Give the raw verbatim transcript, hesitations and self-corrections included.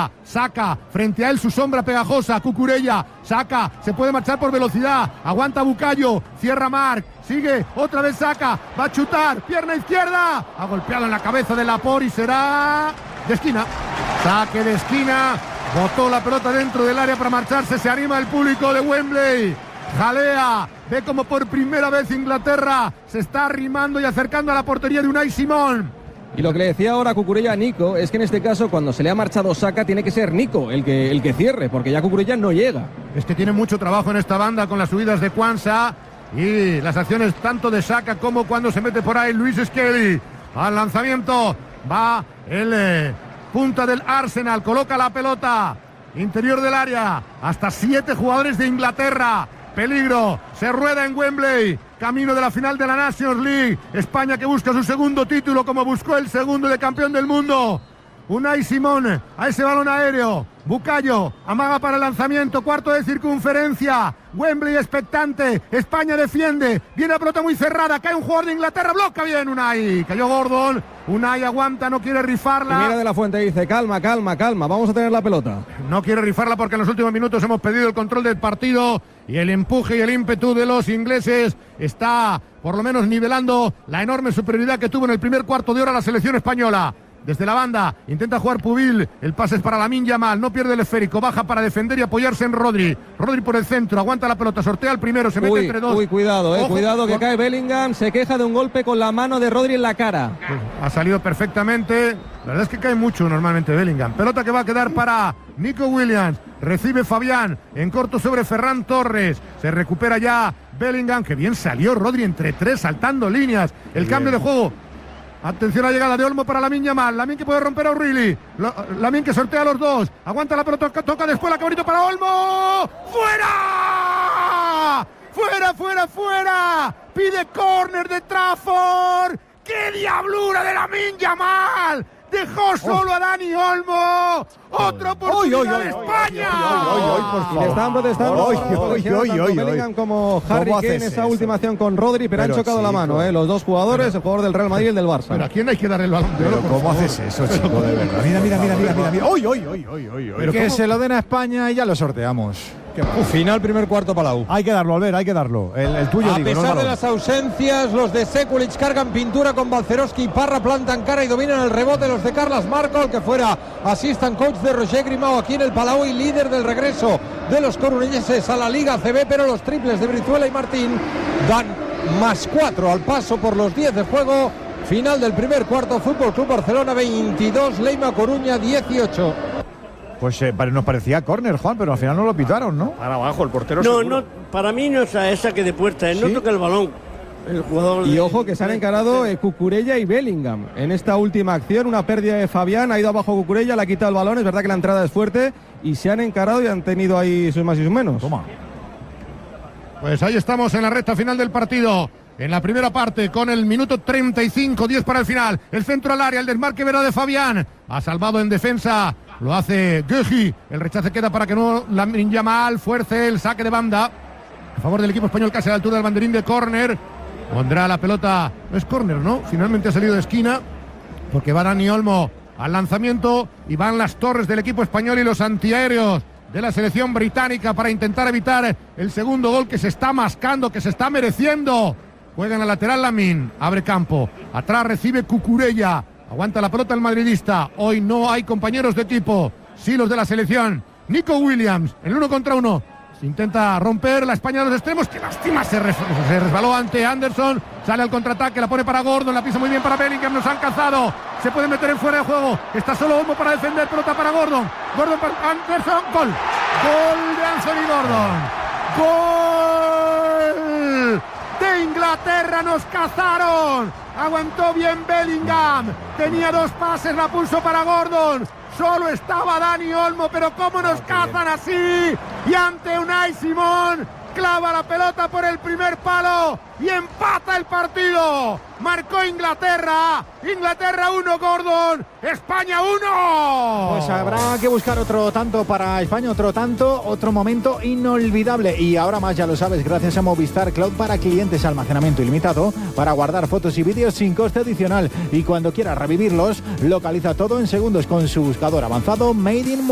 Saca, saca, frente a él su sombra pegajosa, Cucurella, saca, se puede marchar por velocidad, aguanta Bucayo, cierra Marc, sigue, otra vez saca, va a chutar, pierna izquierda, ha golpeado en la cabeza de Laporte y será de esquina, saque de esquina, botó la pelota dentro del área para marcharse, se anima el público de Wembley, jalea, ve como por primera vez Inglaterra se está arrimando y acercando a la portería de Unai Simón. Y lo que le decía ahora Cucurella a Nico es que en este caso cuando se le ha marchado Saka tiene que ser Nico el que, el que cierre, porque ya Cucurella no llega. Es que tiene mucho trabajo en esta banda con las subidas de Quansah y las acciones tanto de Saka como cuando se mete por ahí Luis Skelly. Al lanzamiento va el eh, punta del Arsenal, coloca la pelota interior del área, hasta siete jugadores de Inglaterra. Peligro, se rueda en Wembley, camino de la final de la Nations League. España que busca su segundo título como buscó el segundo de campeón del mundo. Unai Simón a ese balón aéreo. Bucayo amaga para el lanzamiento, cuarto de circunferencia. Wembley expectante, España defiende, viene la pelota muy cerrada, cae un jugador de Inglaterra, bloca bien Unai, cayó Gordon, Unai aguanta, no quiere rifarla. Y mira de la Fuente dice, calma, calma, calma, vamos a tener la pelota. No quiere rifarla porque en los últimos minutos hemos pedido el control del partido y el empuje y el ímpetu de los ingleses está por lo menos nivelando la enorme superioridad que tuvo en el primer cuarto de hora la selección española. Desde la banda, intenta jugar Pubil, el pase es para Lamine Yamal, no pierde el esférico, baja para defender y apoyarse en Rodri. Rodri por el centro, aguanta la pelota, sortea el primero, se mete uy, entre dos. Uy, cuidado, eh, Ojo, cuidado que con... cae Bellingham, se queja de un golpe con la mano de Rodri en la cara. Pues ha salido perfectamente, la verdad es que cae mucho normalmente Bellingham. Pelota que va a quedar para Nico Williams, recibe Fabián, en corto sobre Ferran Torres, se recupera ya Bellingham, que bien salió Rodri entre tres, saltando líneas, el bien. Cambio de juego. Atención a la llegada de Olmo para Lamine Yamal. Lamine que puede romper a O'Reilly. Lamine que sortea a los dos. Aguanta la pelota, toca después la cabrito para Olmo. ¡Fuera! ¡Fuera, fuera, fuera! Pide córner de Trafford. ¡Qué diablura de Lamine Yamal! Dejó solo oh. a Dani Olmo. Otra oportunidad oh, oh, oh, de España. Oh, Le estaban protestando oh, oh, tanto Bellingham como Harry Kane en esa última acción con Rodri, pero, pero han chocado sí, la mano, eh, los dos jugadores, pero, el jugador del Real Madrid y el del Barça. Pero ¿a quién hay que darle el balón de oro? ¿Cómo haces eso, chico? De verdad. Mira, mira, mira, mira, mira, mira. ¡Uy, uy, uy, uy, uy! uy. Que se lo den a España y ya lo sorteamos. Uf, final primer cuarto para la U. Hay que darlo, Albert, hay que darlo. El, el tuyo, A digo, pesar no de las ausencias, los de Sekulic cargan pintura con Balcerowski y Parra, plantan cara y dominan el rebote los de Carles Marco, que fuera assistant coach de Roger Grimao aquí en el Palau y líder del regreso de los coruñeses a la Liga C B, pero los triples de Brizuela y Martín dan más cuatro al paso por los diez de juego. Final del primer cuarto, Fútbol Club Barcelona veintidós, Leima Coruña dieciocho. Pues eh, nos parecía córner, Juan, pero al final no lo pitaron, ¿no? Para abajo, el portero No, seguro. no, para mí no es esa que de puerta, él ¿sí? no toca el balón. El jugador y de... ojo que se han encarado eh, Cucurella y Bellingham en esta última acción, una pérdida de Fabián, ha ido abajo Cucurella, le ha quitado el balón, es verdad que la entrada es fuerte y se han encarado y han tenido ahí sus más y sus menos. Toma. Pues ahí estamos en la recta final del partido. En la primera parte, con el minuto treinta y cinco, diez para el final. El centro al área, el desmarque verá de Fabián. Ha salvado en defensa, lo hace Guehi. El rechace queda para que no Lamine Yamal fuerce el saque de banda. A favor del equipo español, casi a la altura del banderín de córner. Pondrá la pelota, no es córner, ¿no? Finalmente ha salido de esquina, porque va Dani Olmo al lanzamiento y van las torres del equipo español y los antiaéreos de la selección británica para intentar evitar el segundo gol que se está mascando, que se está mereciendo. Juega en la lateral Lamine, abre campo, atrás recibe Cucurella, aguanta la pelota el madridista. Hoy no hay compañeros de equipo, sí los de la selección. Nico Williams, el uno contra uno, se intenta romper la España de los extremos, que lástima, se, res, se resbaló ante Anderson, sale al contraataque, la pone para Gordon, la pisa muy bien para Bellingham, nos han cazado, se puede meter en fuera de juego, está solo Olmo para defender, pelota para Gordon, Gordon para Anderson, gol, gol de Anthony Gordon, gol de Inglaterra, nos cazaron, aguantó bien Bellingham, tenía dos pases, la pulso para Gordon, solo estaba Dani Olmo, pero cómo nos cazan así, y ante Unai Simón, clava la pelota por el primer palo y empata el partido. Marcó Inglaterra, Inglaterra uno, Gordon, España uno. Pues habrá que buscar otro tanto para España, otro tanto, otro momento inolvidable. Y ahora más, ya lo sabes, gracias a Movistar Cloud para clientes, almacenamiento ilimitado para guardar fotos y vídeos sin coste adicional. Y cuando quieras revivirlos, localiza todo en segundos con su buscador avanzado Made in